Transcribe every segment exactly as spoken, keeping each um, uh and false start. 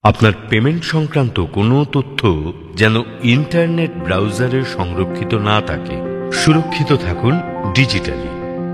আপনার পেমেন্ট সংক্রান্ত কোনো তথ্য যেন ইন্টারনেট ব্রাউজারে সংরক্ষিত না থাকে। সুরক্ষিত থাকুন ডিজিটালি।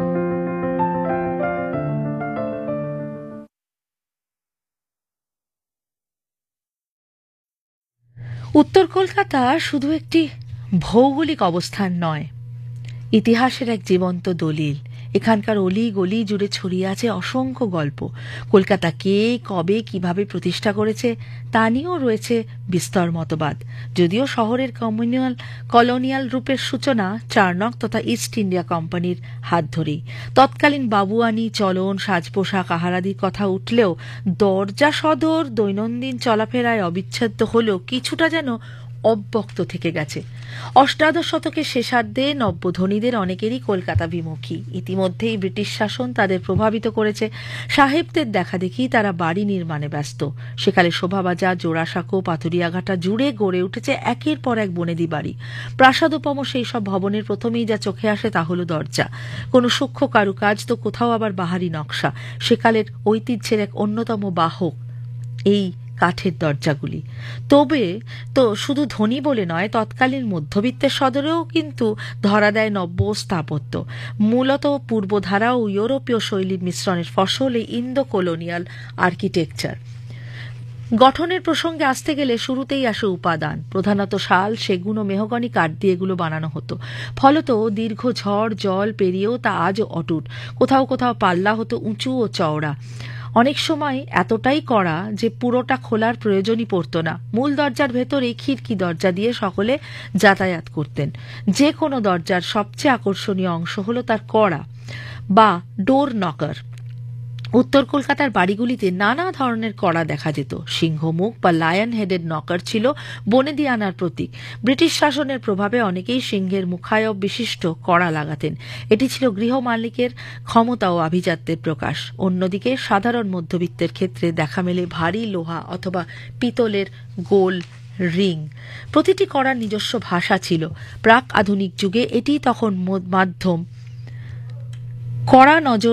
উত্তর কলকাতা শুধু একটি ভৌগোলিক অবস্থান নয়, ইতিহাসের এক জীবন্ত দলিল। এখানকার অলি গলি জুড়ে ছড়িয়ে আছে অসংখ্য গল্প। কলকাতা কে, কবে, কিভাবে প্রতিষ্ঠা করেছে তা নিয়েও রয়েছে বিস্তর মতবাদ। যদিও শহরের কমিউনাল কলোনিয়াল রূপের সূচনা চার্নক তথা ইস্ট ইন্ডিয়া কোম্পানির হাত ধরেই। তৎকালীন বাবুয়ানি, চলন, সাজ পোশাক, আহারাদির কথা উঠলেও দরজা সদর দৈনন্দিন চলাফেরায় অবিচ্ছেদ্য হলেও কিছুটা যেন অব্যক্ত থেকে গেছে। অষ্টাদশ শতকের শেষার্ধে নব্যধনীদের অনেকেরই কলকাতা বিমুখী। ইতিমধ্যেই ব্রিটিশ শাসন তাদের প্রভাবিত করেছে। সাহেবদের দেখা দেখি তারা বাড়ি নির্মাণে ব্যস্ত। সেকালে শোভাবাজার, জোড়াসাঁকো, পাথুরিয়াঘাটা জুড়ে গড়ে উঠেছে একের পর এক বনেদি বাড়ি। প্রাসাদোপম সেই সব ভবনের প্রথমেই যা চোখে আসে তা হলো দরজা। কোনো সূক্ষ্ম কারুকাজ তো কোথাও আবার বাহারি নকশা। সেকালের ঐতিহ্যের এক অন্যতম বাহক এই কাঠের দরজাগুলি। তবে তো শুধু ধনী বলে নয়, তৎকালীন মধ্যবিত্তের সদরেও কিন্তু ধরা দেয় নব্য স্থাপত্য। মূলত পূর্বধারা ও ইউরোপীয় শৈলীর মিশ্রণের ফসল এই ইন্দো কলোনিয়াল আর্কিটেকচার। গঠনের প্রসঙ্গে আসতে গেলে শুরুতেই আসে উপাদান। প্রধানত শাল, সেগুন ও মেহগনি কাঠ দিয়ে এগুলো বানানো হতো। ফলত দীর্ঘ ঝড় জল পেরিয়েও তা আজও অটুট। কোথাও কোথাও পাল্লা হতো উঁচু ও চওড়া, অনেক সময় এতটাই কড়া যে পুরোটা খোলার প্রয়োজনই পড়ত না। মূল দরজার ভেতরেই খিড়কি দরজা দিয়ে সকলে যাতায়াত করতেন। যে কোনো দরজার সবচেয়ে আকর্ষণীয় অংশ হলো তার কড়া বা ডোর নকার। উত্তর কলকাতার বাড়িগুলিতে নানা ধরনের কড়া দেখা যেত। সিংহমুখ বা লায়ন হেডেড নকার ছিল বনেদি আনার প্রতীক। ব্রিটিশ শাসনের প্রভাবে অনেকেই সিংহের মুখায়ব বিশিষ্ট কড়া লাগাতেন। এটি ছিল গৃহ মালিকের ক্ষমতা ও আভিজাত্যের প্রকাশ। অন্যদিকে সাধারণ মধ্যবিত্তের ক্ষেত্রে দেখা মেলে ভারী লোহা অথবা পিতলের গোল রিং। প্রতিটি কড়ার নিজস্ব ভাষা ছিল। প্রাক আধুনিক যুগে এটি তখন মাধ্যম। কড়া নজর